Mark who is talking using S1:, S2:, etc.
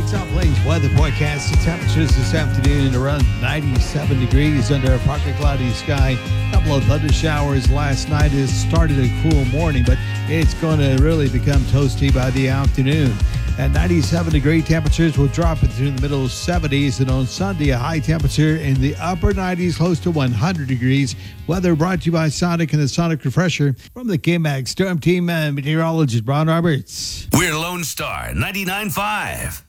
S1: South Plains weather forecast. The temperatures this afternoon around 97 degrees under a partly cloudy sky. A couple of thunder showers last night. It started a cool morning, but it's going to really become toasty by the afternoon. At 97-degree temperatures will drop into the middle 70s, and on Sunday, a high temperature in the upper 90s, close to 100 degrees. Weather brought to you by Sonic and the Sonic Refresher. From the KMAX Storm Team, meteorologist Ron Roberts.
S2: We're Lone Star 99.5.